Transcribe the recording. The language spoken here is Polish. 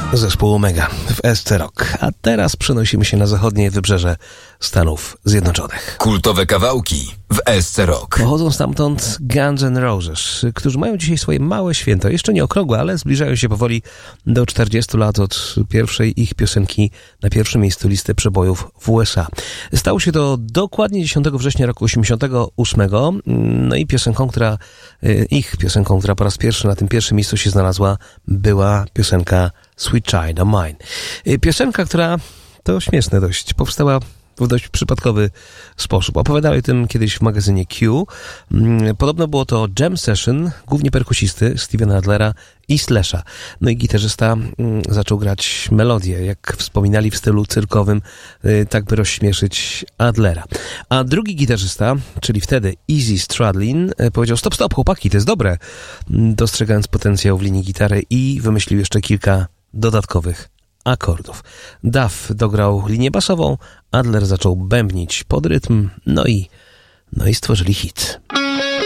Zespół Omega w SC Rock. A teraz przenosimy się na zachodnie wybrzeże Stanów Zjednoczonych. Kultowe kawałki w SC Rock. Pochodzą stamtąd Guns N' Roses, którzy mają dzisiaj swoje małe święto. Jeszcze nie okrągłe, ale zbliżają się powoli do 40 lat od pierwszej ich piosenki na pierwszym miejscu listy przebojów w USA. Stało się to dokładnie 10 września roku 88. No i ich piosenką, która po raz pierwszy na tym pierwszym miejscu się znalazła, była piosenka Sweet Child of Mine. Piosenka, która, to śmieszne dość, powstała w dość przypadkowy sposób. Opowiadałem o tym kiedyś w magazynie Q. Podobno było to jam session, głównie perkusisty Stevena Adlera i Slasha. No i gitarzysta zaczął grać melodię, jak wspominali, w stylu cyrkowym, tak by rozśmieszyć Adlera. A drugi gitarzysta, czyli wtedy Izzy Stradlin, powiedział: stop, chłopaki, to jest dobre, dostrzegając potencjał w linii gitary, i wymyślił jeszcze kilka dodatkowych akordów. Duff dograł linię basową, Adler zaczął bębnić pod rytm, no i stworzyli hit.